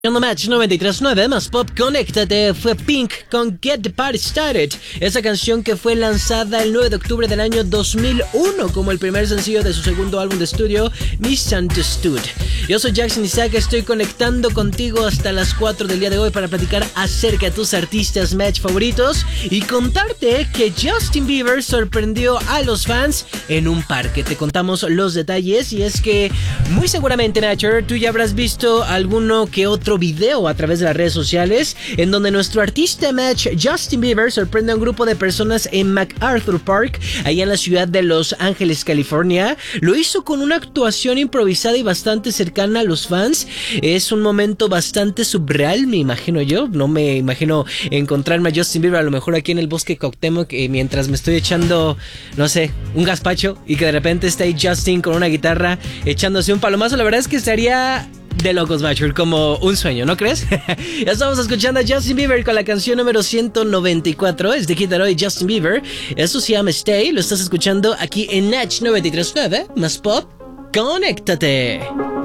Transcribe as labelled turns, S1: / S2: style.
S1: En Match 93.9 más pop, conéctate, fue Pink con Get the Party Started. Esa canción que fue lanzada el 9 de octubre del año 2001 como el primer sencillo de su segundo álbum de estudio, Misunderstood. Yo soy Jackson Isaac, estoy conectando contigo hasta las 4 del día de hoy para platicar acerca de tus artistas Match favoritos y contarte que Justin Bieber sorprendió a los fans en un parque. Te contamos los detalles y es que muy seguramente, Matcher, tú ya habrás visto alguno que otro video a través de las redes sociales en donde nuestro artista Match Justin Bieber sorprende a un grupo de personas en MacArthur Park, allá en la ciudad de Los Ángeles, California. Lo hizo con una actuación improvisada y bastante cercana a los fans. Es un momento bastante surreal, me imagino yo. No me imagino encontrarme a Justin Bieber a lo mejor aquí en el bosque Cuauhtémoc mientras me estoy echando, no sé, un gazpacho y que de repente está ahí Justin con una guitarra echándose un palomazo. La verdad es que estaría de locos, Matcher, como un sueño, ¿no crees? Ya estamos escuchando a Justin Bieber con la canción número 194. Es de Kid Laroi y Justin Bieber. Eso se llama Stay. Lo estás escuchando aquí en Natch 93.9 más pop. ¡Conéctate!